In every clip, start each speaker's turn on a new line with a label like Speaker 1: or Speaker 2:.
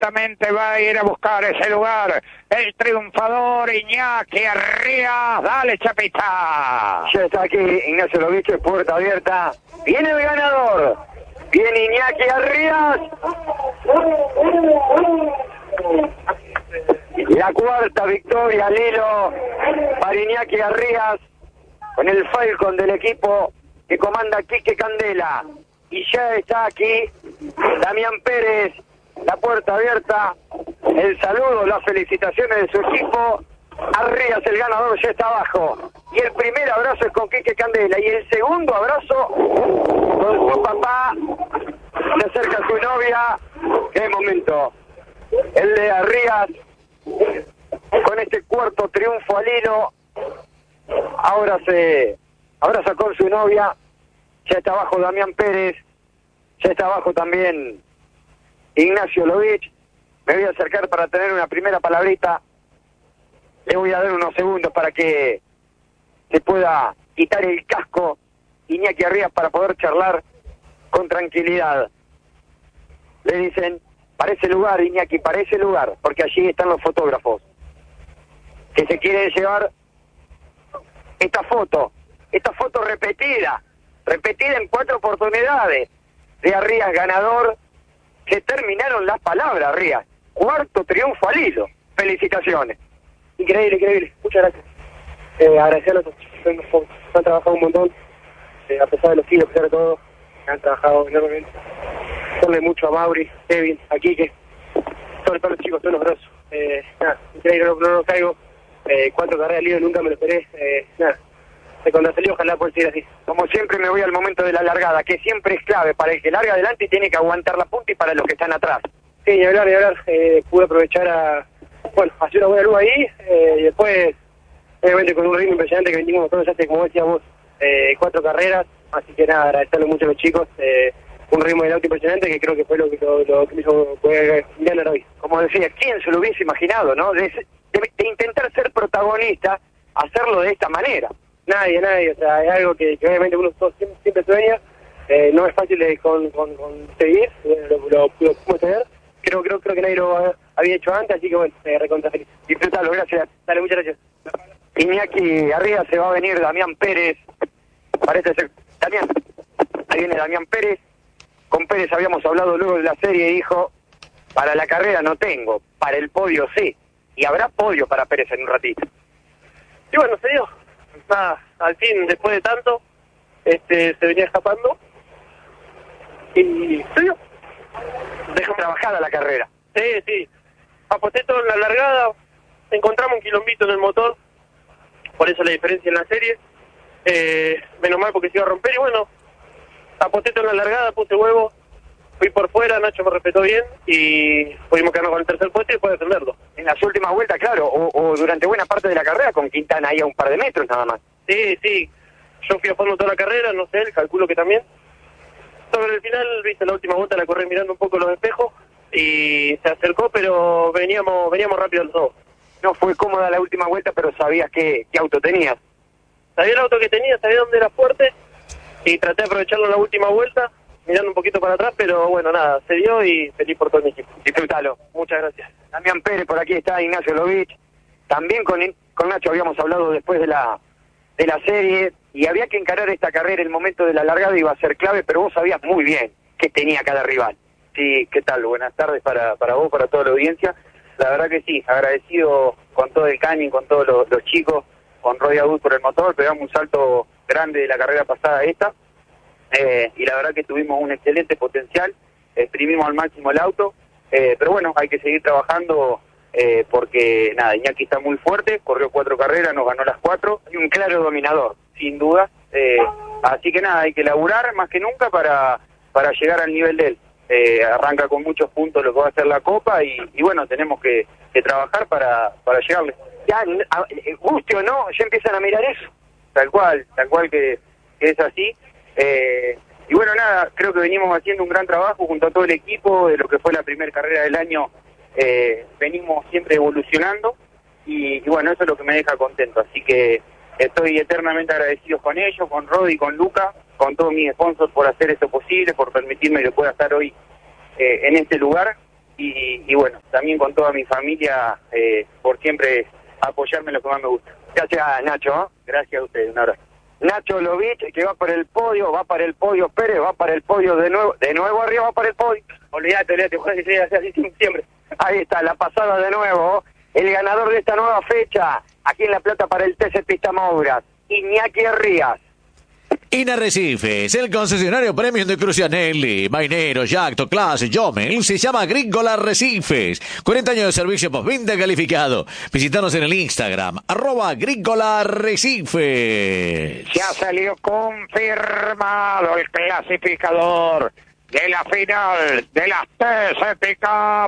Speaker 1: directamente va a ir a buscar ese lugar. El triunfador Iñaki Arrias. Dale, Chapita.
Speaker 2: Ya está aquí Ignacio Lovich, puerta abierta. Viene el ganador. Viene Iñaki Arrias. La cuarta victoria al hilo para Iñaki Arrias con el Falcon del equipo que comanda Quique Candela. Y ya está aquí Damián Pérez, la puerta abierta, el saludo, las felicitaciones de su equipo. Arrias, el ganador, ya está abajo. Y el primer abrazo es con Quique Candela. Y el segundo abrazo con su papá. Se acerca su novia. ¡Qué momento! El de Arrias, con este cuarto triunfo al hilo. Ahora se abraza con su novia. Ya está abajo Damián Pérez. Ya está abajo también Ignacio Lovich. Me voy a acercar para tener una primera palabrita. Le voy a dar unos segundos para que se pueda quitar el casco Iñaki Arrias para poder charlar con tranquilidad. Le dicen, para ese lugar, Iñaki, para ese lugar, porque allí están los fotógrafos que se quieren llevar esta foto repetida en 4 oportunidades de Arrias ganador. Se terminaron las palabras, Arrias. Cuarto triunfo al hilo. Felicitaciones.
Speaker 3: Increíble. Muchas gracias. Agradecer a los chicos que han trabajado un montón, a pesar de los kilos, a pesar de todo, han trabajado enormemente. Darle mucho a Mauri, Kevin, a Quique, sobre todo los chicos, son unos grosos. Increíble, no caigo. 4 carreras al hilo, nunca me lo esperé. Cuando salió, ojalá pueda seguir así.
Speaker 2: Como siempre me voy al momento de la largada, que siempre es clave para el que larga adelante y tiene que aguantar la punta y para los que están atrás.
Speaker 3: Sí, ni hablar. Pude aprovechar hacer una buena luz ahí, y después, obviamente con un ritmo impresionante que venimos todos, ya hace, como decíamos, 4 carreras, así que nada, agradecerle mucho a los chicos, un ritmo del auto impresionante que creo que fue lo que me hizo poder ganar hoy.
Speaker 2: Como decía, ¿quién se lo hubiese imaginado, no? De intentar ser protagonista, hacerlo de esta manera.
Speaker 3: Nadie, o sea, es algo que obviamente uno siempre sueña, no es fácil de conseguir, lo pudimos tener. Creo que nadie lo había hecho antes, así que bueno, recontra feliz.
Speaker 2: Disfrutalo, gracias.
Speaker 3: Dale, muchas gracias.
Speaker 2: Iñaki arriba, se va a venir Damián Pérez. Parece ser... Damián. Ahí viene Damián Pérez. Con Pérez habíamos hablado luego de la serie, dijo, para la carrera no tengo, para el podio sí. Y habrá podio para Pérez en un ratito.
Speaker 3: Y bueno, se dio. Nada, al fin, después de tanto, se venía escapando. Y se dio.
Speaker 2: Deja trabajada la carrera.
Speaker 3: Sí. Aposté todo en la largada, encontramos un quilombito en el motor, por eso la diferencia en la serie. Menos mal porque se iba a romper y bueno, aposté todo en la largada, puse huevo, fui por fuera, Nacho me respetó bien y pudimos quedarnos con el tercer puesto y después defenderlo.
Speaker 2: En las últimas vueltas, claro, o durante buena parte de la carrera con Quintana ahí a un par de metros nada más.
Speaker 3: Sí, yo fui a fondo toda la carrera, no sé, calculo que también. Sobre el final, viste, la última vuelta la corrí mirando un poco los espejos y se acercó, pero veníamos rápido los dos.
Speaker 2: No fue cómoda la última vuelta, pero sabías qué auto tenías.
Speaker 3: Sabía el auto que tenía, sabía dónde era fuerte y traté de aprovecharlo en la última vuelta, mirando un poquito para atrás, pero bueno, nada, se dio y feliz por todo mi equipo.
Speaker 2: Disfrútalo.
Speaker 3: Muchas gracias.
Speaker 2: Damián Pérez, por aquí está Ignacio Lovich. También con Nacho habíamos hablado después de la serie y había que encarar esta carrera, el momento de la largada iba a ser clave, pero vos sabías muy bien qué tenía cada rival.
Speaker 4: Sí, ¿qué tal? Buenas tardes para vos, para toda la audiencia. La verdad que sí, agradecido con todo el caño, con todos los chicos, con Roy Abud por el motor, pegamos un salto grande de la carrera pasada a esta, y la verdad que tuvimos un excelente potencial, exprimimos al máximo el auto, pero bueno, hay que seguir trabajando, porque nada, Iñaki está muy fuerte, corrió 4 carreras, nos ganó las 4,
Speaker 2: Y un claro dominador.
Speaker 4: sin duda, así que nada, hay que laburar más que nunca para llegar al nivel de él. Arranca con muchos puntos lo que va a ser la Copa y bueno, tenemos que trabajar para llegarle.
Speaker 2: Ya, guste o no, ya empiezan a mirar eso.
Speaker 4: Tal cual que es así. Y bueno, nada, creo que venimos haciendo un gran trabajo junto a todo el equipo, de lo que fue la primera carrera del año, venimos siempre evolucionando y bueno, eso es lo que me deja contento, así que estoy eternamente agradecido con ellos, con Rodi, con Luca, con todos mis sponsors por hacer eso posible, por permitirme que pueda estar hoy en este lugar y bueno, también con toda mi familia por siempre apoyarme en lo que más me gusta.
Speaker 2: Gracias, Nacho.
Speaker 4: Gracias a ustedes, un abrazo.
Speaker 2: Nacho Lovich, que va para el podio Pérez, va para el podio de nuevo arriba, va para el podio.
Speaker 4: Olvídate, ojalá que sea así siempre.
Speaker 2: Ahí está, la pasada de nuevo, el ganador de esta nueva fecha, aquí en La Plata para el TC Pista Mouras, Iñaki Arrías.
Speaker 5: INA Arrecifes, el concesionario premium de Crucianelli, Mainero, Yacto, Class, Jomel, se llama Agrícola Arrecifes. 40 años de servicio postventa calificado. Visítanos en el Instagram, @Agrícola Arrecifes.
Speaker 1: Ya salió confirmado el clasificador de la final de las TCPK.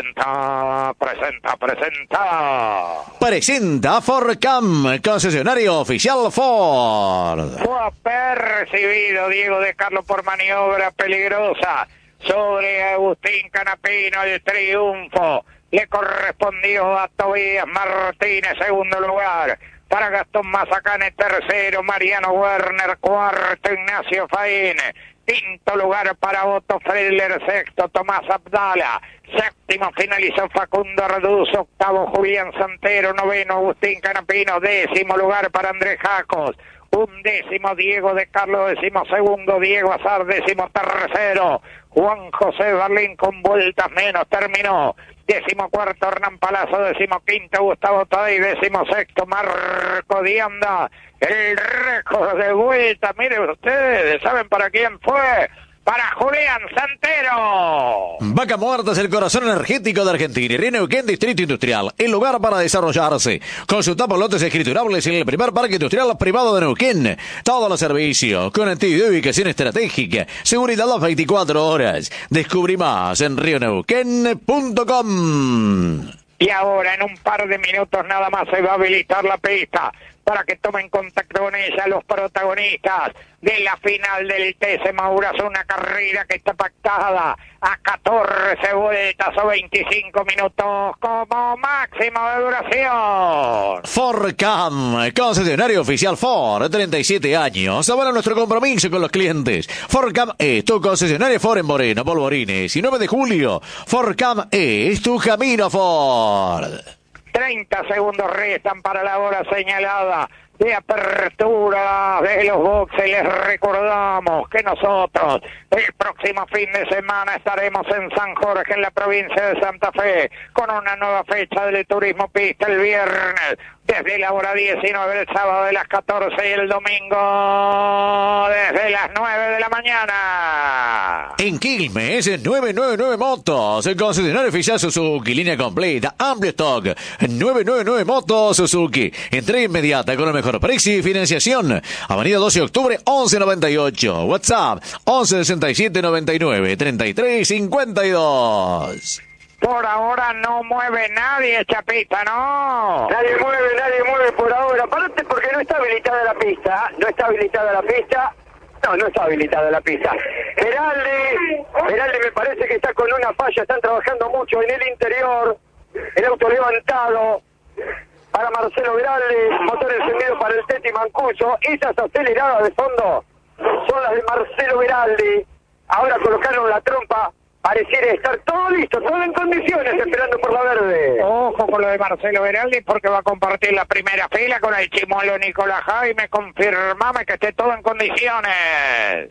Speaker 5: Presenta Fordcam, concesionario oficial Ford.
Speaker 1: Fue apercibido Diego de Carlos por maniobra peligrosa sobre Agustín Canapino. El triunfo le correspondió a Tobías Martínez, segundo lugar. Para Gastón Mazacane, tercero. Mariano Werner, cuarto. Ignacio Faín, quinto lugar para Otto Freidler, sexto Tomás Abdala, séptimo finalizó Facundo Reduz, octavo Julián Santero, noveno Agustín Canapino, décimo lugar para Andrés Jacos, undécimo Diego de Carlos, décimo segundo Diego Azar, décimo tercero Juan José Barlín con vueltas menos, terminó. 14º Hernán Palazzo, 15º Gustavo Tadei, 16º Marco Dianda. El récord de vuelta, miren ustedes, ¿saben para quién fue? Para Julián Santero.
Speaker 5: Vaca Muerta es el corazón energético de Argentina y Neuquén Distrito Industrial, el lugar para desarrollarse. Consulta por lotes escriturables en el primer parque industrial privado de Neuquén. Todos los servicios, conectividad y ubicación estratégica, seguridad las 24 horas. Descubrí más en rioneuquén.com.
Speaker 1: Y ahora en un par de minutos nada más se va a habilitar la pista para que tomen contacto con ella los protagonistas de la final del TC Mouras, una carrera que está pactada a 14 vueltas o 25 minutos como máximo de duración.
Speaker 5: Fordcam, concesionario oficial Ford, 37 años. Ahora nuestro compromiso con los clientes. Fordcam es tu concesionario Ford en Moreno, Polvorines y 9 de julio. Fordcam es tu camino Ford.
Speaker 1: 30 segundos restan para la hora señalada de apertura de los boxes. Les recordamos que nosotros el próximo fin de semana estaremos en San Jorge, en la provincia de Santa Fe, con una nueva fecha del turismo pista el viernes desde la hora 19, el sábado de las 14 y el domingo desde las 9 de la mañana.
Speaker 5: En Quilmes, 999 Motos, el concesionario oficial Suzuki, línea completa, amplio stock. 999 Motos Suzuki, entrega inmediata con el mejor precio y financiación. Avenida 12 de octubre, 1198. WhatsApp, 116799 3352.
Speaker 1: Por ahora no mueve nadie, Chapita, ¿no?
Speaker 2: Nadie mueve por ahora. Aparte porque no está habilitada la pista. No está habilitada la pista. Geralde me parece que está con una falla. Están trabajando mucho en el interior. El auto levantado para Marcelo Veralde. Motor encendido para el Teti Mancuso. Esas aceleradas de fondo son las de Marcelo Veralde. Ahora colocaron la trompa. Pareciera estar todo listo, todo en condiciones, esperando por la verde.
Speaker 1: Ojo con lo de Marcelo Veraldi, porque va a compartir la primera fila con el chimuelo Nicolás Jaime. Confirmame que esté todo en condiciones.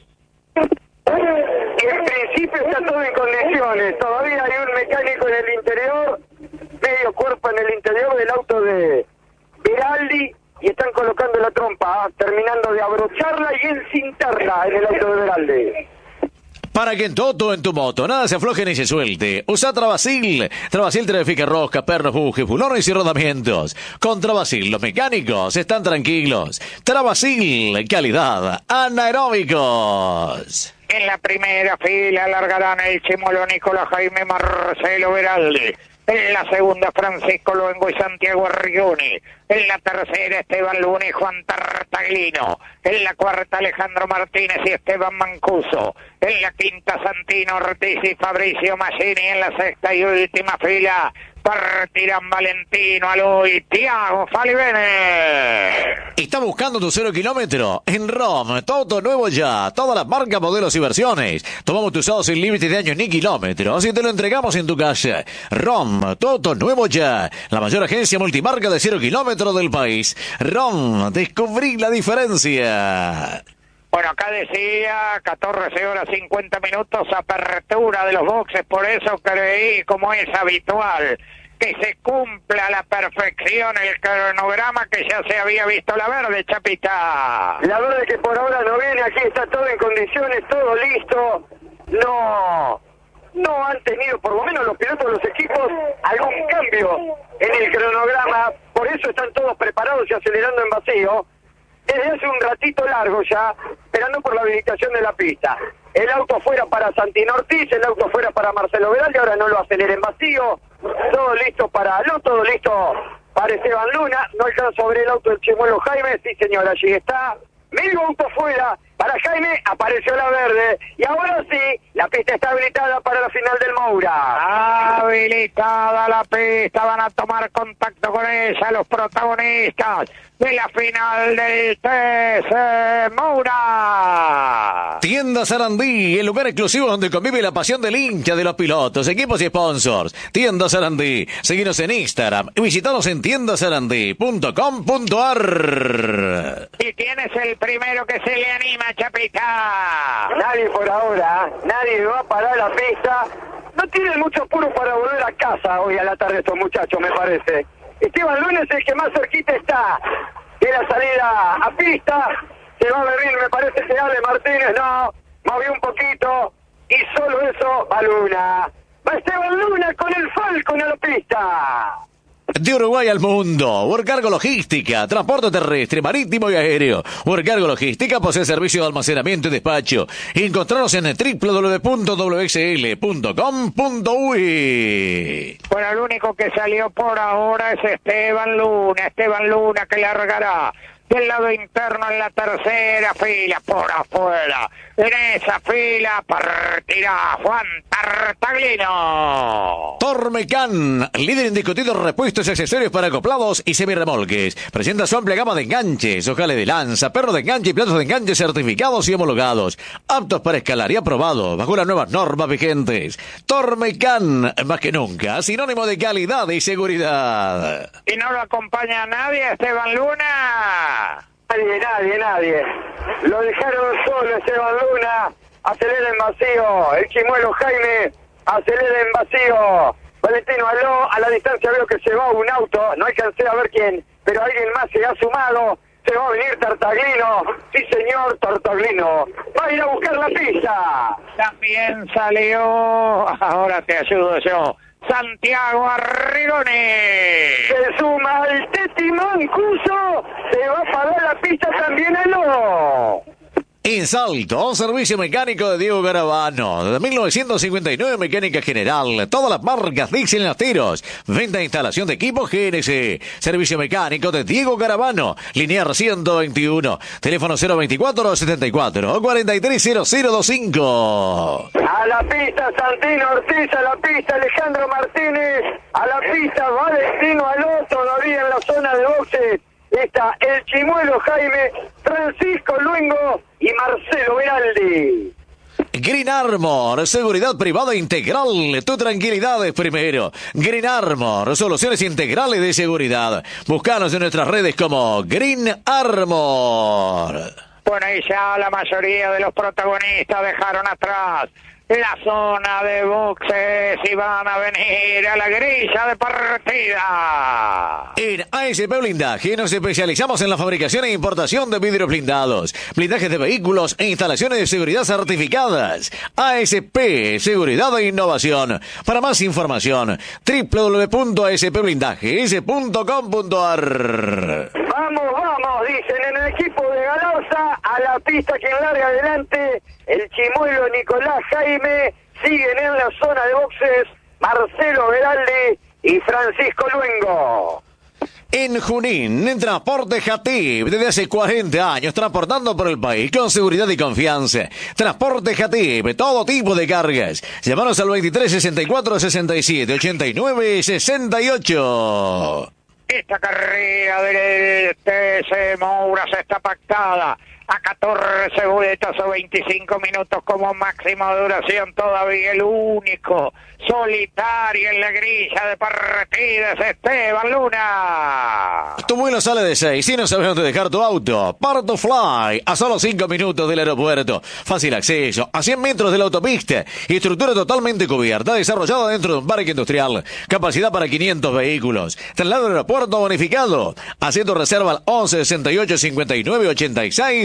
Speaker 2: En principio está todo en condiciones. Todavía hay un mecánico en el interior, medio cuerpo en el interior del auto de Veraldi, y están colocando la trompa, terminando de abrocharla y encintarla en el auto de Veraldi.
Speaker 5: Para que en todo en tu moto nada se afloje ni se suelte, usa Travasil. Travasil te verifica rosca, pernos, bujes, bulones y rodamientos. Con Travasil los mecánicos están tranquilos. Travasil, calidad, anaeróbicos.
Speaker 1: En la primera fila largarán el chimuelo Nicolás Jaime Marcelo Veraldi. En la segunda, Francisco Luengo y Santiago Arrigoni. En la tercera, Esteban Luna y Juan Tartaglino. En la cuarta, Alejandro Martínez y Esteban Mancuso. En la quinta, Santino Ortiz y Fabricio Maggini. En la sexta y última fila, Partirán Valentino, Aloy, Tiago, Falibene.
Speaker 5: ¿Está buscando tu 0 kilómetro? En ROM, todo nuevo ya, todas las marcas, modelos y versiones. Tomamos tu usado sin límite de años ni kilómetros y te lo entregamos en tu casa. ROM, todo nuevo ya, la mayor agencia multimarca de 0 kilómetros del país. ROM, descubrí la diferencia.
Speaker 1: Bueno, acá decía 14 horas 50 minutos, apertura de los boxes, por eso creí, como es habitual, que se cumpla a la perfección el cronograma que ya se había visto. La Verde, Chapita.
Speaker 2: La Verde que por ahora no viene, aquí está todo en condiciones, todo listo. No han tenido, por lo menos los pilotos de los equipos, algún cambio en el cronograma, por eso están todos preparados y acelerando en vacío. Desde hace un ratito largo ya, esperando por la habilitación de la pista. El auto fuera para Santino Ortiz, el auto fuera para Marcelo Veraldi, ahora no lo acelera en vacío. Todo listo para Aló, todo listo para Esteban Luna. No alcanza a ver el auto del Chimuelo Jaime, sí señor, allí está. Medio auto fuera para Jaime, apareció la Verde. Y ahora sí, la pista está habilitada para la final del Moura.
Speaker 1: Habilitada la pista, van a tomar contacto con ella los protagonistas de la final del TC Moura.
Speaker 5: Tienda Sarandí, el lugar exclusivo donde convive la pasión del hincha, de los pilotos, equipos y sponsors. Tienda Sarandí, seguinos en Instagram y visitanos en tiendasarandí.com.ar.
Speaker 1: ¿Y quién es el primero que se le anima, Chapita?
Speaker 2: Nadie por ahora, nadie va a parar la pista. No tienen mucho apuro para volver a casa hoy a la tarde estos muchachos, me parece. Esteban Luna es el que más cerquita está de la salida a pista. Se va a venir, me parece que Ale Martínez, no, movió un poquito y solo eso va Luna. Va Esteban Luna con el Falcon a la pista.
Speaker 5: De Uruguay al mundo, Workargo Logística, transporte terrestre, marítimo y aéreo. Workargo Logística posee servicio de almacenamiento y despacho. Encontraros en www.wxl.com.uy.
Speaker 1: Bueno, el único que salió por ahora es Esteban Luna que largará del lado interno en la tercera fila, por afuera. En esa fila partirá Juan Tartaglino.
Speaker 5: Tormecan, líder indiscutido en repuestos y accesorios para acoplados y semirremolques. Presenta su amplia gama de enganches, ojales de lanza, perros de enganche y platos de enganche certificados y homologados. Aptos para escalar y aprobados bajo las nuevas normas vigentes. Tormecan, más que nunca, sinónimo de calidad y seguridad.
Speaker 1: ¿Y no lo acompaña nadie, Esteban Luna?
Speaker 2: Nadie. Lo dejaron solo Esteban Luna. Acelera en vacío. El Chimuelo Jaime acelera en vacío. Valentino Aló, a la distancia veo que se va un auto. No alcancé a ver quién, pero alguien más se ha sumado. Se va a venir Tartaglino. Sí, señor, Tartaglino. Va a ir a buscar la pista.
Speaker 1: También salió, ahora te ayudo yo, Santiago Arrigoni.
Speaker 2: Se suma al Teti Mancuso. Se va a pagar la pista también Aló.
Speaker 5: En Salto, servicio mecánico de Diego Garavano. Desde 1959, mecánica general. Todas las marcas Dixon en los tiros. Venta e instalación de equipos GNC. Servicio mecánico de Diego Garavano. Linear 121. Teléfono 024-74 430025.
Speaker 2: A la pista Santino Ortiz, a la pista Alejandro Martínez, a la pista Valentino Aló, todavía en la zona de boxes. Está el Chimuelo Jaime, Francisco Luengo y Marcelo Veraldi.
Speaker 5: Green Armor, seguridad privada integral. Tu tranquilidad es primero. Green Armor, soluciones integrales de seguridad. Búscanos en nuestras redes como Green Armor.
Speaker 1: Bueno, y ya la mayoría de los protagonistas dejaron atrás la zona de boxes y van a venir a la grilla de partida.
Speaker 5: En ASP Blindaje nos especializamos en la fabricación e importación de vidrios blindados, blindajes de vehículos e instalaciones de seguridad certificadas. ASP, Seguridad e Innovación. Para más información, www.aspblindajes.com.ar.
Speaker 2: Vamos, dicen en el equipo de Galarza, a la pista quien larga adelante, el Chimuelo Nicolás Jaime, siguen en la zona de boxes Marcelo Veraldi y Francisco Luengo.
Speaker 5: En Junín, en Transporte Jatib, desde hace 40 años, transportando por el país con seguridad y confianza. Transporte Jatib, todo tipo de cargas. Llámanos al 23 64 67 89 68.
Speaker 1: Esta carrera del TC Mouras está pactada a 14 vueltas o 25 minutos como máxima duración. Todavía el único solitario en la grilla de partida es Esteban Luna.
Speaker 5: Tu vuelo sale de 6 y no sabes dónde dejar tu auto. Parto Fly, a solo 5 minutos del aeropuerto. Fácil acceso, a 100 metros de la autopista. Estructura totalmente cubierta, desarrollada dentro de un parque industrial. Capacidad para 500 vehículos. Traslado al aeropuerto bonificado. Haciendo reserva al 11 68 59 86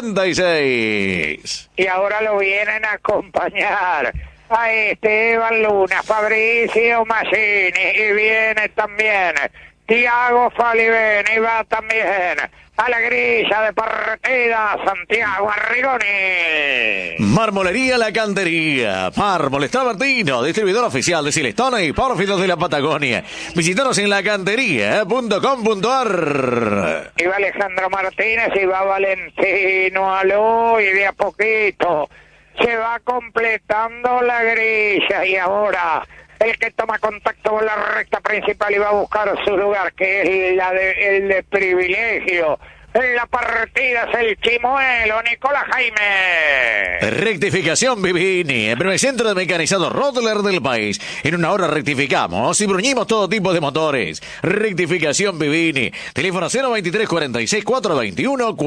Speaker 5: 76.
Speaker 1: Y ahora lo vienen a acompañar a Esteban Luna, Fabricio Massini, y viene también Tiago Falivene, y va también a la grilla de partida Santiago Arrigoni.
Speaker 5: Marmolería La Cantería, Mármoles Travertino, distribuidor oficial de Silestone y Pórfidos de la Patagonia. Visítanos en lacantería.com.ar.
Speaker 1: Y va Alejandro Martínez y va Valentino Aló, y de a poquito se va completando la grilla, y ahora el que toma contacto con la recta principal y va a buscar su lugar, que es el de privilegio en la partida, es el chimuelo Nicolás Jaime.
Speaker 5: Rectificación Vivini, el primer centro de mecanizado Rottler del país. En una hora rectificamos y bruñimos todo tipo de motores. Rectificación Vivini, teléfono 023 46 421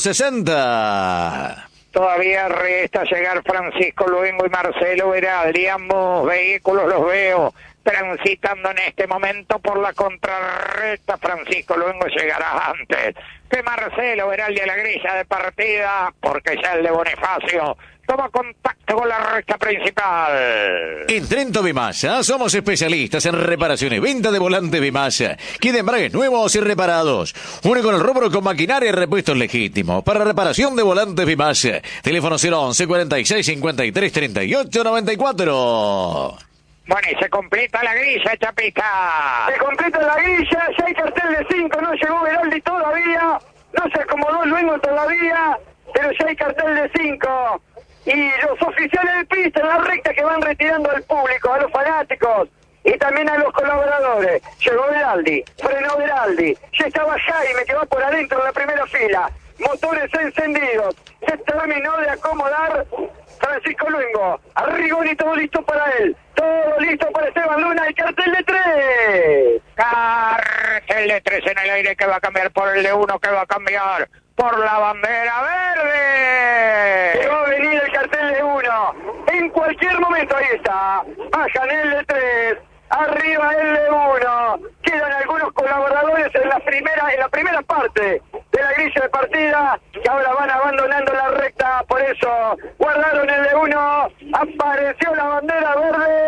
Speaker 5: 460.
Speaker 1: Todavía resta llegar Francisco Luengo y Marcelo Veraldi. Ambos vehículos los veo transitando en este momento por la contrarrecta. Francisco Luengo llegará antes que Marcelo Veraldi a la grilla de partida, porque ya el de Bonifacio toma contacto con la recta principal.
Speaker 5: En Trento Vimasa somos especialistas en reparación y venta de volantes Vimasa. Kit de embragues nuevos y reparados. Único en el rubro con maquinaria y repuestos legítimos. Para reparación de volantes Vimasa. Teléfono 011 46 53 38 94.
Speaker 1: Bueno, y se completa la grilla, Chapita.
Speaker 2: Se completa la grilla, ya hay cartel de 5, no llegó Veraldi todavía, no se acomodó Luengo todavía, pero ya hay cartel de 5. Y los oficiales de pista en la recta que van retirando al público, a los fanáticos y también a los colaboradores. Llegó Veraldi, frenó Veraldi, ya estaba Jaime que va por adentro en la primera fila, motores encendidos, se terminó de acomodar Francisco Luengo, Arrigoni, todo listo para él, todo listo para Esteban Luna, el cartel de 3.
Speaker 1: Cartel de 3 en el aire, que va a cambiar por el de 1, que va a cambiar por la bandera verde.
Speaker 2: Que va a venir el cartel de 1. En cualquier momento, ahí está. Bajan el de 3. Arriba el de 1. Quedan algunos colaboradores en la primera parte de la grilla de partida, que ahora van abandonando la recta. Por eso guardaron el de 1. Apareció la bandera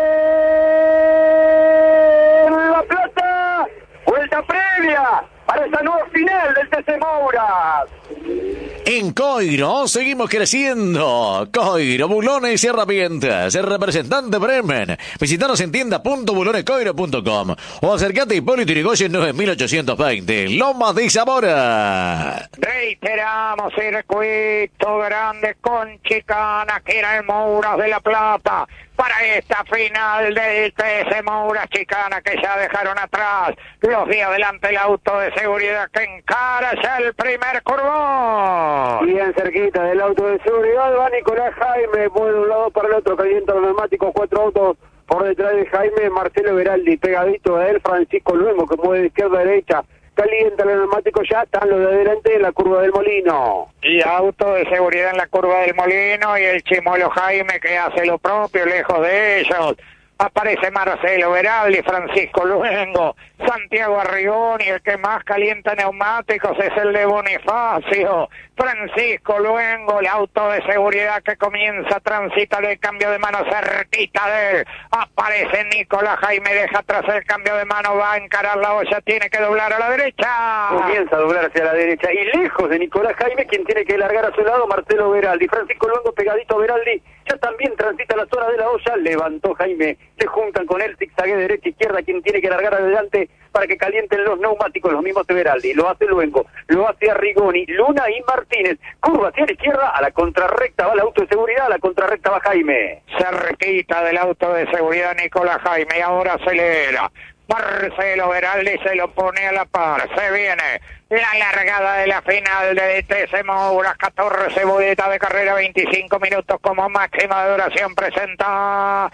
Speaker 2: verde en La Plata. Vuelta previa para esta nueva final del TC Mouras.
Speaker 5: En Coiro seguimos creciendo. Coiro, bulones y herramientas. El representante Bremen. Visítanos en tienda.bulonescoiro.com o acercate a Hipólito Yrigoyen 9820, Lomas de Zamora.
Speaker 1: Reiteramos, circuito grande con Chicana, que era el Mouras de La Plata, para esta final del TC Mouras Chicana, que ya dejaron atrás los de adelante, el auto de seguridad que encara ya el primer curvón.
Speaker 3: Bien cerquita del auto de seguridad va Nicolás Jaime, mueve de un lado para el otro, calienta los neumáticos, 4 autos por detrás de Jaime, Marcelo Veraldi, pegadito a él, Francisco Luengo, que mueve de izquierda a derecha, calienta los neumáticos, ya están los de adelante en la curva del Molino.
Speaker 1: Y auto de seguridad en la curva del Molino, y el chimuelo Jaime, que hace lo propio lejos de ellos. Aparece Marcelo Veraldi, Francisco Luengo, Santiago Arrigoni, el que más calienta neumáticos es el de Bonifacio. Francisco Luengo, el auto de seguridad que comienza a transitar el cambio de mano cerquita de él. Aparece Nicolás Jaime, deja atrás el cambio de mano, va a encarar la olla, tiene que doblar a la derecha.
Speaker 2: Comienza a doblar hacia la derecha y lejos de Nicolás Jaime, quien tiene que largar a su lado, Marcelo Veraldi. Francisco Luengo pegadito a Veraldi, ya también transita la zona de la olla, levantó Jaime, se juntan con él, zigzague derecha-izquierda, quien tiene que largar adelante
Speaker 4: para que calienten los neumáticos, los mismos Everaldi, lo hace Luengo, lo hace Arrigoni, Luna y Martínez. Curva hacia la izquierda, a la contrarrecta va el auto de seguridad, a la contrarrecta va Jaime.
Speaker 1: Cerquita del auto de seguridad Nicolás Jaime, y ahora acelera. Marcelo Veraldi se lo pone a la par, se viene la largada de la final de TC Moura, 14 vueltas de carrera, 25 minutos como máxima de duración, presenta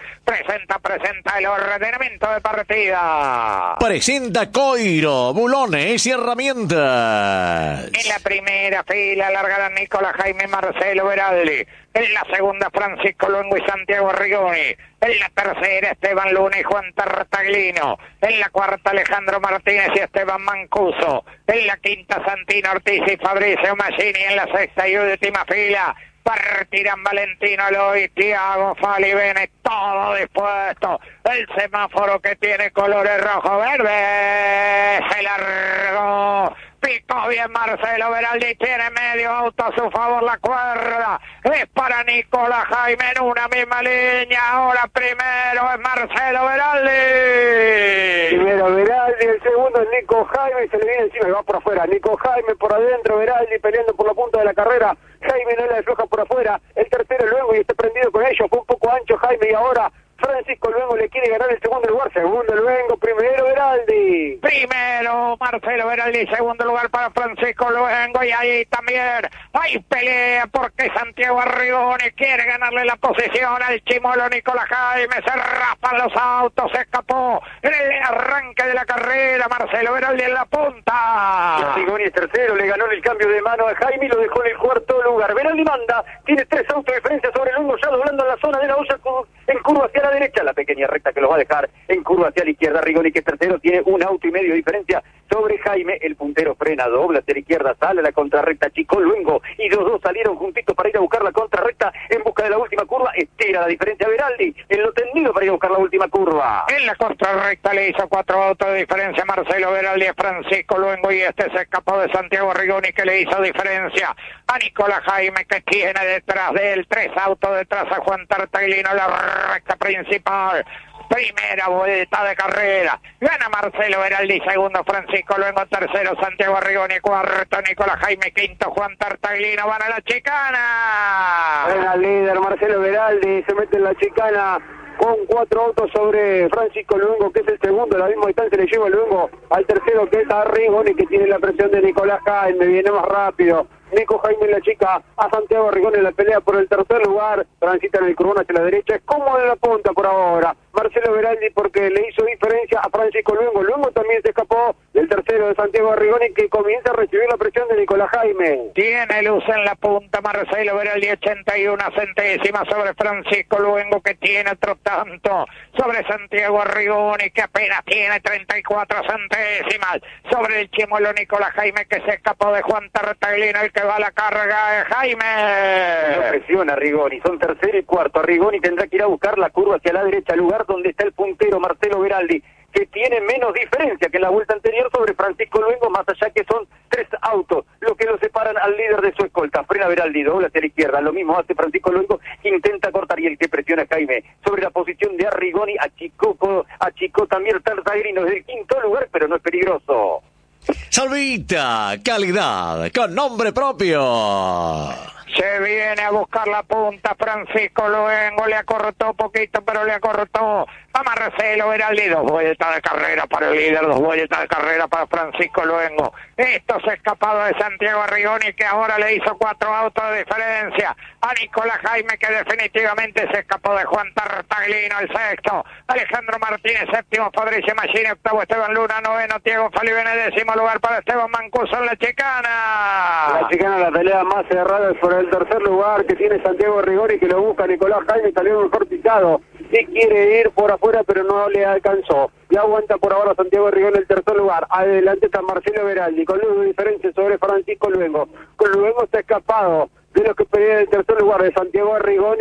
Speaker 1: el ordenamiento de partida.
Speaker 5: Presenta Coiro, bulones y herramientas.
Speaker 1: En la primera fila, largada Nicolás Jaime Marcelo Veraldi. En la segunda, Francisco Luengo y Santiago Arrigoni. En la tercera, Esteban Luna y Juan Tartaglino. En la cuarta, Alejandro Martínez y Esteban Mancuso. En la quinta, Santino Ortiz y Fabricio Maggini. En la sexta y última fila, partirán Valentino Loy, Thiago Falivene, todo dispuesto. El semáforo que tiene colores rojo-verde se largó. Picó bien Marcelo Veraldi, tiene medio auto a su favor, la cuerda es para Nicolás Jaime en una misma línea. Ahora primero es Marcelo Veraldi.
Speaker 3: Primero Veraldi, el segundo es Nico Jaime, se le viene encima y va por afuera. Nico Jaime por adentro, Veraldi peleando por la punta de la carrera. Jaime no la desloja por afuera. El tercero Luengo y está prendido con ellos. Fue un poco ancho Jaime y ahora Francisco Luengo le quiere ganar el segundo lugar. Segundo Luengo, primero Veraldi.
Speaker 1: Primero Marcelo Veraldi, segundo lugar para Francisco Luengo, y ahí también hay pelea porque Santiago Arrigoni quiere ganarle la posición al chimolo Nicolás Jaime. Se rapan los autos, se escapó en el arranque de la carrera Marcelo Veraldi en la punta.
Speaker 4: Arrigoni es tercero, le ganó el cambio de mano a Jaime y lo dejó en el cuarto lugar. Veraldi manda, tiene 3 autos de diferencia sobre Luengo, ya doblando en la zona de la olla en curva hacia la derecha, la pequeña recta que lo va a dejar en curva hacia la izquierda. Arrigoni, que es tercero, tiene 1 auto y medio de diferencia sobre Jaime. El puntero frena, dobla hacia la izquierda, sale a la contrarrecta, Chico Luengo y los dos salieron juntitos para ir a buscar la contrarrecta en busca de la última curva. Estira la diferencia a Veraldi en lo tendido para ir a buscar la última curva.
Speaker 1: En la contrarrecta le hizo 4 autos de diferencia Marcelo Veraldi a Francisco Luengo, y este se escapó de Santiago Arrigoni, que le hizo diferencia a Nicolás Jaime, que tiene detrás de él 3 autos detrás a Juan Tartaglino, la recta principal. Primera vuelta de carrera, gana Marcelo Veraldi, segundo Francisco Luengo, tercero Santiago Arrigoni, cuarto Nicolás Jaime, quinto Juan Tartaglino. Van a la chicana.
Speaker 3: Era el líder Marcelo Veraldi, se mete en la chicana con 4 autos sobre Francisco Luengo, que es el segundo. A la misma distancia le lleva Luengo al tercero, que es Arrigoni, que tiene la presión de Nicolás Jaime. Viene más rápido Nico Jaime en la chica, a Santiago Arrigoni en la pelea por el tercer lugar. Transita en el curvón hacia la derecha, es cómodo en la punta por ahora Marcelo Veraldi, porque le hizo diferencia a Francisco Luengo. Luengo también se escapó del tercero de Santiago Arrigoni, que comienza a recibir la presión de Nicolás Jaime.
Speaker 1: Tiene luz en la punta Marcelo Veraldi, 81 centésimas sobre Francisco Luengo, que tiene otro tanto sobre Santiago Arrigoni, que apenas tiene 34 centésimas sobre el chimolo Nicolás Jaime, que se escapó de Juan Tartaglino. El que va a la carga es Jaime.
Speaker 4: No presiona Arrigoni, son tercero y cuarto. Arrigoni tendrá que ir a buscar la curva hacia la derecha, lugar donde está el puntero Marcelo Veraldi, que tiene menos diferencia que en la vuelta anterior sobre Francisco Luengo, más allá que son 3 autos lo que lo separan al líder de su escolta. Frena Veraldi, dobla hacia la izquierda, lo mismo hace Francisco Luengo, intenta cortar, y el que presiona a Jaime sobre la posición de Arrigoni. Achicó también Tartaglino desde el quinto lugar, pero no es peligroso.
Speaker 5: Salvita, calidad, con nombre propio.
Speaker 1: Se viene a buscar la punta Francisco Luengo, le acortó poquito, pero le acortó a Marcelo Veraldi. 2 vueltas de carrera para el líder, 2 vueltas de carrera para Francisco Luengo. Esto se ha escapado de Santiago Arrigoni, que ahora le hizo 4 autos de diferencia a Nicolás Jaime, que definitivamente se escapó de Juan Tartaglino, el sexto. Alejandro Martínez, séptimo. Fabricio Maggini, octavo. Esteban Luna, noveno. Thiago Falivene, décimo lugar para Esteban Mancuso en la chicana.
Speaker 3: La chicana, la pelea más cerrada es por el tercer lugar, que tiene Santiago Arrigoni, que lo busca Nicolás Jaime, salió mejor picado. Sí quiere ir por afuera, pero no le alcanzó. Y aguanta por ahora Santiago Arrigoni en el tercer lugar. Adelante está Marcelo Veraldi, con luz de diferencia sobre Francisco Luengo. Con Luengo está escapado de los que pelean el tercer lugar de Santiago Arrigoni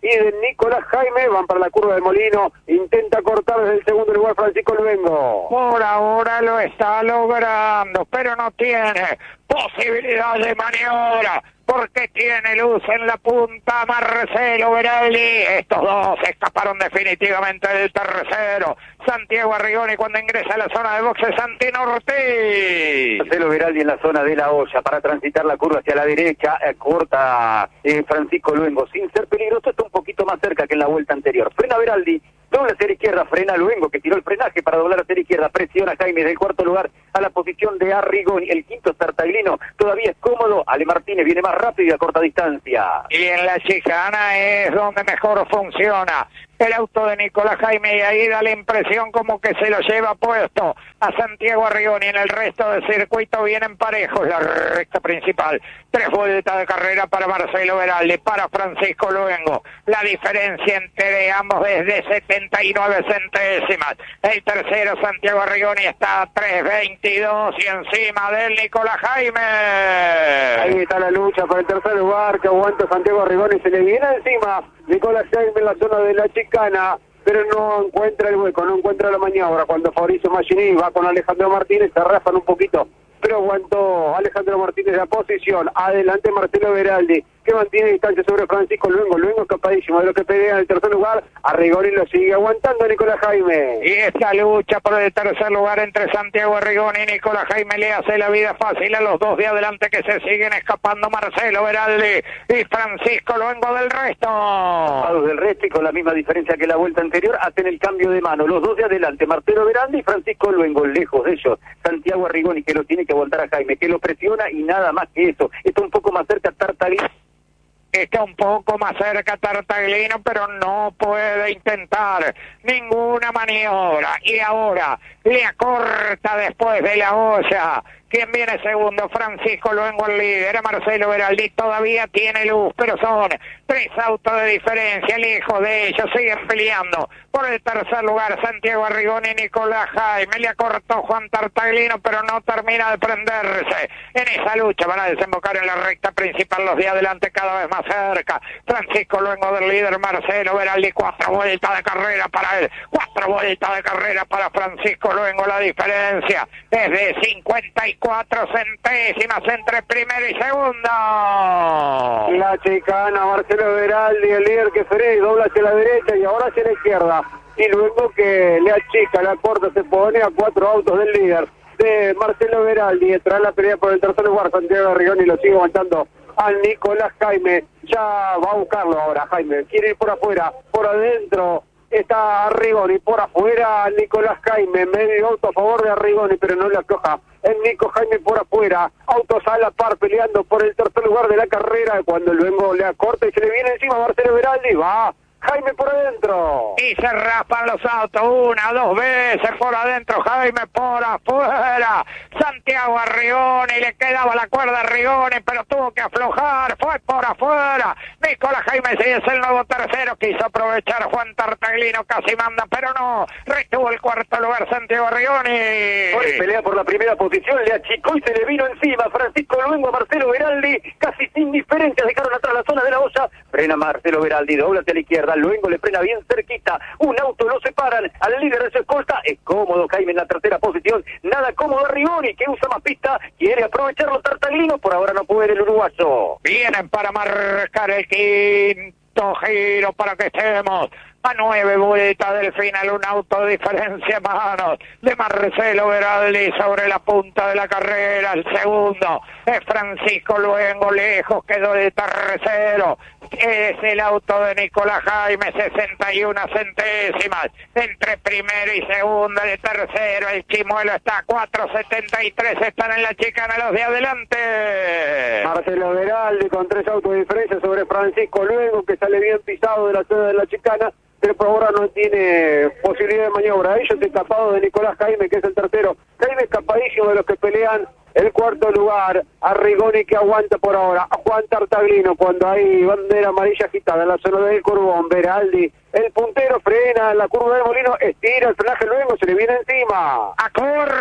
Speaker 3: y de Nicolás Jaime. Van para la curva de Molino, intenta cortar desde el segundo lugar Francisco Luengo.
Speaker 1: Por ahora lo está logrando, pero no tiene posibilidad de maniobra, porque tiene luz en la punta Marcelo Veraldi. Estos dos escaparon definitivamente del tercero. Santiago Arrigoni cuando ingresa a la zona de boxe Santino Ortiz.
Speaker 2: Marcelo Veraldi en la zona de la olla para transitar la curva hacia la derecha, corta Francisco Luengo sin ser peligroso, está un poquito más cerca que en la vuelta anterior. Frena Veraldi, dobla hacia la izquierda, frena Luengo que tiró el frenaje para doblar hacia la izquierda, presiona Jaime del cuarto lugar a la posición de Arrigoni. El quinto es Tartaglino, todavía es cómodo, Ale Martínez viene más rápido y a corta distancia.
Speaker 1: Y en la chicana es donde mejor funciona el auto de Nicolás Jaime, y ahí da la impresión como que se lo lleva puesto a Santiago Arrigoni. En el resto del circuito vienen parejos, la recta principal. 3 vueltas de carrera para Marcelo Veraldi, para Francisco Luengo. La diferencia entre ambos es de 79 centésimas. El tercero, Santiago Arrigoni, está a 3.22 y encima del Nicolás Jaime.
Speaker 3: Ahí está la lucha por el tercer lugar que aguanta Santiago Arrigoni, se le viene encima Nicolás Jaime en la zona de la chicana, pero no encuentra el hueco, no encuentra la maniobra. Cuando Fabricio Machini va con Alejandro Martínez, se raspan un poquito, pero aguantó Alejandro Martínez la posición. Adelante Marcelo Veraldi, que mantiene distancia sobre Francisco Luengo. Luengo escapadísimo de lo que pelea en el tercer lugar. Arrigoni lo sigue aguantando Nicolás Jaime.
Speaker 1: Y esta lucha por el tercer lugar entre Santiago Arrigoni y Nicolás Jaime le hace la vida fácil a los dos de adelante, que se siguen escapando Marcelo Veraldi y Francisco Luengo del resto.
Speaker 2: Escapados del resto y con la misma diferencia que la vuelta anterior, hacen el cambio de mano. Los dos de adelante, Marcelo Veraldi y Francisco Luengo, lejos de ellos. Santiago Arrigoni, que lo tiene que aguantar a Jaime, que lo presiona y nada más que eso. Está un poco más cerca Tartaglino.
Speaker 1: Está un poco más cerca Tartaglino, pero no puede intentar ninguna maniobra. Y ahora le acorta después de la olla. ¿Quién viene segundo? Francisco Luengo, el líder. Marcelo Veraldi todavía tiene luz, pero son 3 autos de diferencia. Lejos de ellos siguen peleando por el tercer lugar Santiago Arrigoni y Nicolás Jaime. Le acortó Juan Tartaglino, pero no termina de prenderse en esa lucha. Van a desembocar en la recta principal los de adelante cada vez más cerca. Francisco Luengo del líder, Marcelo Veraldi. 4 vueltas de carrera para él, 4 vueltas de carrera para Francisco Luengo. La diferencia es de 54 centésimas entre primero y segundo.
Speaker 3: La chicana, Marcelo Veraldi, el líder que frena y dobla hacia la derecha y ahora hacia la izquierda. Y luego que le achica, la corta, se pone a 4 autos del líder de Marcelo Veraldi. Tras la pelea por el tercer lugar, Santiago Arrigoni lo sigue aguantando a Nicolás Jaime. Ya va a buscarlo ahora Jaime. Quiere ir por afuera, por adentro. Está Arrigoni, por afuera Nicolás Jaime, medio auto a favor de Arrigoni, pero no le afloja. El Nico Jaime por afuera, autos a la par peleando por el tercer lugar de la carrera. Cuando luego le acorta y se le viene encima Marcelo Veraldi, va Jaime por adentro.
Speaker 1: Y se raspan los autos 1, 2 veces por adentro, Jaime por afuera. Santiago Arrigoni, le quedaba la cuerda a Arrigoni, pero tuvo que aflojar, fue por afuera. Nicolás Jaime sí es el nuevo tercero, quiso aprovechar Juan Tartaglino, casi manda, pero no, retuvo el cuarto lugar Santiago Arrigoni.
Speaker 2: Pelea por la primera posición, le achicó y se le vino encima Francisco Luengo a Marcelo Veraldi, casi sin diferencia, dejaron atrás la zona de la olla. Frena Marcelo Veraldi, dobla hacia la izquierda, Luengo le frena bien cerquita, un auto lo separan al líder de su escolta. Es cómodo Jaime en la tercera posición, nada cómodo Arrigoni, que usa más pista, quiere aprovecharlo Tartaglino, por ahora no puede el uruguayo.
Speaker 1: Vienen para marcar el quinto giro para que estemos a 9 vueltas del final. Un auto de diferencia en manos de Marcelo Veraldi sobre la punta de la carrera. El segundo es Francisco Luengo, lejos quedó el tercero. Es el auto de Nicolás Jaime, 61 centésimas entre primero y segundo. El tercero, el Chimuelo, está a 4.73, están en la chicana los de adelante.
Speaker 3: Marcelo Veraldi con 3 autos de diferencia sobre Francisco Luengo, que sale bien pisado de la zona de la chicana, pero por ahora no tiene posibilidad de maniobra. Ellos escapados de Nicolás Jaime, que es el tercero. Jaime escapadísimo de los que pelean el cuarto lugar. Arrigoni que aguanta por ahora. A Juan Tartaglino cuando hay bandera amarilla agitada en la zona del Curbón. Veraldi, el puntero, frena en la curva del Molino, estira el frenaje luego, se le viene encima.
Speaker 1: Acorta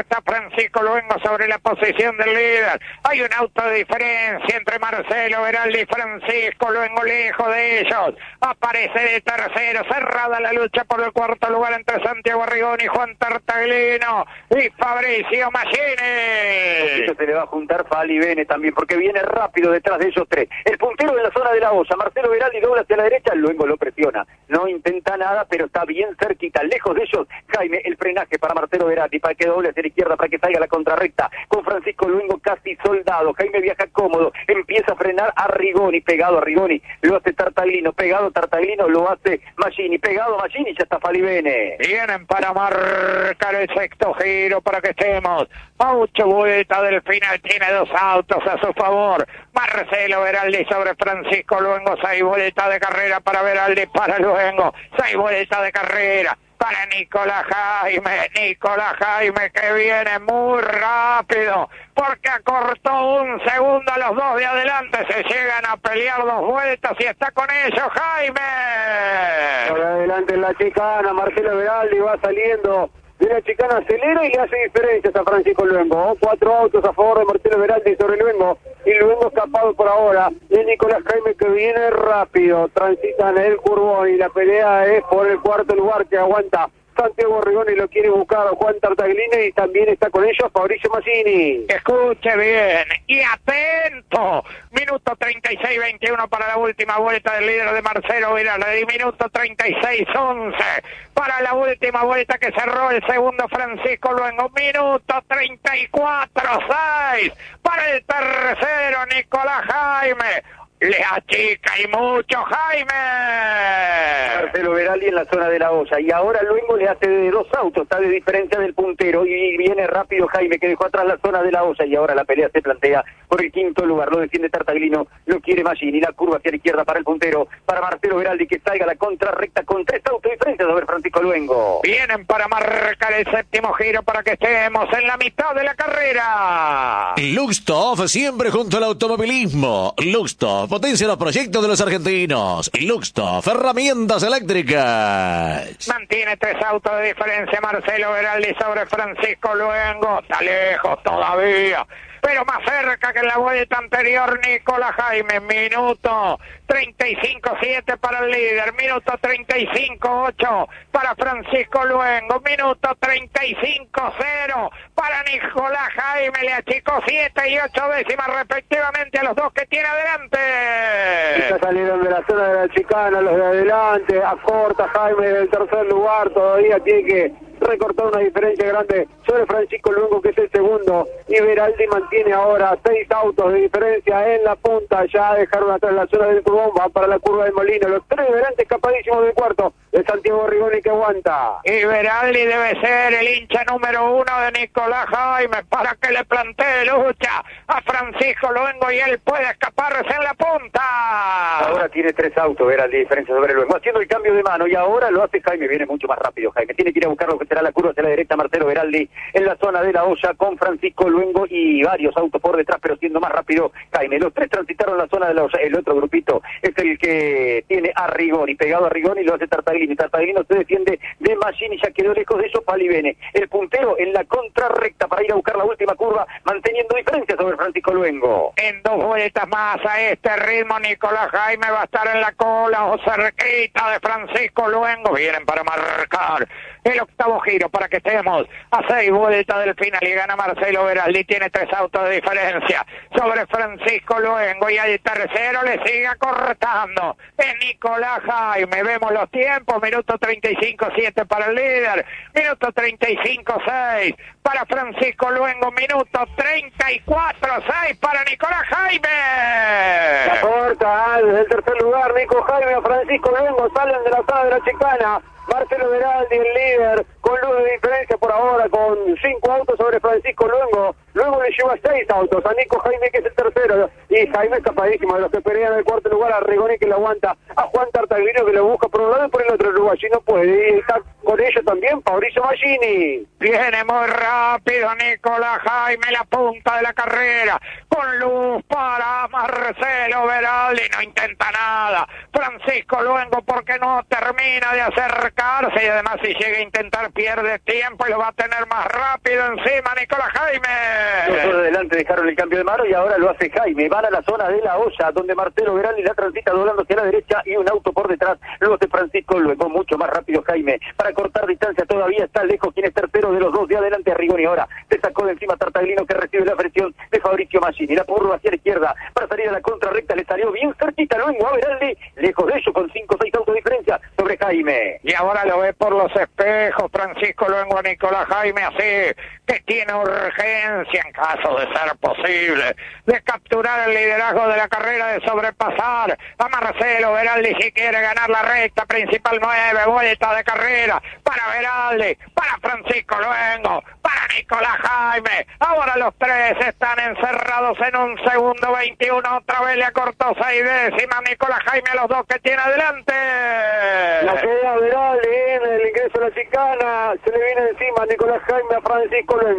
Speaker 1: está Francisco Luengo sobre la posición del líder. Hay un auto de diferencia entre Marcelo Veraldi y Francisco Luengo, lejos de ellos. Aparece de tercero, cerrada la lucha por el cuarto lugar entre Santiago Arrigoni, Juan Tartaglino y Fabricio Machini.
Speaker 2: Eso se le va a juntar Falivene también, porque viene rápido detrás de ellos tres. El puntero en la zona de la olla, Marcelo Veraldi dobla hacia la derecha, Luengo lo presiona. No intenta nada, pero está bien cerquita, lejos de ellos. Jaime, el frenaje para Marcelo Veraldi, para que doble hacia la izquierda, para que salga a la contrarrecta. Con Francisco Luengo casi soldado. Jaime viaja cómodo, empieza a frenar a Arrigoni, pegado a Arrigoni, lo hace Tartaglino, pegado a Tartaglino, lo hace Machini, pegado a Machini, ya está Falivene.
Speaker 1: Vienen para marcar el sexto giro para que estemos a 8 vueltas del final. Tiene 2 autos a su favor. Marcelo Veraldi sobre Francisco Luengo. 6 vueltas de carrera para Veraldi, para Luengo. 6 vueltas de carrera para Nicolás Jaime. Nicolás Jaime que viene muy rápido porque acortó 1 segundo a los dos de adelante. Se llegan a pelear 2 vueltas y está con ellos Jaime.
Speaker 3: Por adelante en la chicana, Marcelo Veraldi va saliendo de la chicana, acelera y le hace diferencias a Francisco Luengo. 4 autos a favor de Marcelo Veraldi sobre Luengo, y Luengo escapado por ahora. Y Nicolás Jaime que viene rápido, transitan el curvón y la pelea es por el cuarto lugar que aguanta Santiago Arrigoni, lo quiere buscar a Juan Tartaglino y también está con ellos Fabricio Machini.
Speaker 1: Escuche bien y atento. Minuto 36-21 para la última vuelta del líder de Marcelo Veraldi. Minuto 36-11 para la última vuelta que cerró el segundo Francisco Luengo. Minuto 34-6 para el tercero Nicolás Jaime. Le achica y mucho Jaime.
Speaker 2: Marcelo Veraldi en la zona de la olla, y ahora Luengo le hace de 2 autos, está de diferencia del puntero, y viene rápido Jaime que dejó atrás la zona de la olla, y ahora la pelea se plantea por el quinto lugar. Lo defiende Tartaglino, lo quiere Machini, la curva hacia la izquierda para el puntero, para Marcelo Veraldi que salga a la contrarrecta con 3 autos de diferencia sobre Francisco Luengo.
Speaker 1: Vienen para marcar el séptimo giro para que estemos en la mitad de la carrera.
Speaker 5: Luxtoff siempre junto al automovilismo. Luxtoff potencia los proyectos de los argentinos. Luxtoff, herramientas eléctricas.
Speaker 1: Mantiene 3 autos de diferencia Marcelo Veraldi sobre Francisco Luengo. Está lejos todavía, pero más cerca que en la vuelta anterior Nicolás Jaime. Minuto 35-7 para el líder, minuto 35-8 para Francisco Luengo, minuto 35-0 para Nicolás Jaime. Le achicó 7 y 8 décimas respectivamente a los dos que tiene adelante.
Speaker 3: Ya salieron de la zona de la chicana los de adelante, acorta Jaime del tercer lugar, todavía tiene que recortar una diferencia grande sobre Francisco Luengo, que es el segundo, y Veraldi mantiene ahora 6 autos de diferencia en la punta. Ya dejaron atrás la zona del curvón, va para la curva del Molino, los 3 delante escapadísimos del cuarto de Santiago Arrigoni que aguanta.
Speaker 1: Y Veraldi debe ser el hincha número 1 de Nicolás Jaime para que le plantee lucha a Francisco Luengo y él puede escaparse en la punta.
Speaker 2: Ahora tiene 3 autos Veraldi de diferencia sobre Luengo, haciendo el cambio de mano, y ahora lo hace Jaime. Viene mucho más rápido Jaime, tiene que ir a buscar lo que será la curva hacia la derecha. Marcelo Veraldi en la zona de la olla con Francisco Luengo y varios autos por detrás, pero siendo más rápido Jaime. Los 3 transitaron la zona de la olla. El otro grupito es el que tiene a Arrigoni, pegado a Arrigoni, lo hace Tartaglino. Tartaglino se defiende de Machini, ya quedó lejos de eso Falivene. El puntero en la contrarrecta para ir a buscar la última curva, manteniendo diferencia sobre Francisco Luengo.
Speaker 1: En 2 vueltas más a este ritmo Nicolás Jaime va a estar en la cola o cerquita de Francisco Luengo. Vienen para marcar el octavo giro para que estemos a 6 vueltas del final y gana Marcelo Veraldi. Tiene 3 autos de diferencia sobre Francisco Luengo y al tercero le sigue acortando en Nicolás Jaime. Vemos los tiempos, minuto 35-7 para el líder, minuto 35-6 para Francisco Luengo, minuto 34-6 para Nicolás Jaime.
Speaker 3: La corta desde el tercer lugar Nico Jaime a Francisco Luengo, salen de la zona de la chicana. Marcelo Veraldi, el líder, con luz de diferencia por ahora, con 5 autos sobre Francisco Luengo. luego le lleva 6 autos a Nico Jaime, que es el tercero, y Jaime está padísimo, de los que pelean en el cuarto lugar, a Rigoni, que lo aguanta, a Juan Tartaglino, que lo busca por un lado y por el otro. Uruguay no puede, y está con ellos también Fabricio Maggini.
Speaker 1: Viene muy rápido Nicolás Jaime, la punta de la carrera, con luz para Marcelo Veraldi, no intenta nada. Francisco Luengo, porque no termina de acercarse, y además si llega a intentar pierde tiempo y lo va a tener más rápido encima Nicolás Jaime.
Speaker 2: Los dos de adelante dejaron el cambio de mano y ahora lo hace Jaime. Van a la zona de la olla, donde Marcelo Veraldi la transita doblando hacia la derecha y un auto por detrás. Luego de Francisco Luengo, mucho más rápido Jaime. Para cortar distancia todavía está lejos quien es tercero de los dos de adelante, a Rigoni. Ahora se sacó de encima Tartaglino, que recibe la presión de Fabricio Maggini. La curva hacia la izquierda para salir a la contrarrecta, le salió bien cerquita Luengo a Veraldi, lejos de ello con 5 o 6 autos de diferencia sobre Jaime.
Speaker 1: Y ahora lo ve por los espejos Francisco Luengo a Nicolás Jaime, así que tiene urgencia, en caso de ser posible, de capturar el liderazgo de la carrera, de sobrepasar a Marcelo Veraldi si quiere ganar la recta principal. 9 vueltas de carrera para Veraldi, para Francisco Luengo, para Nicolás Jaime. Ahora los tres están encerrados en un segundo 21, otra vez le acortó 6 décimas Nicolás Jaime a los dos que tiene adelante.
Speaker 3: La queda Veraldi en el ingreso a la chicana, se le viene encima Nicolás Jaime a Francisco Luengo.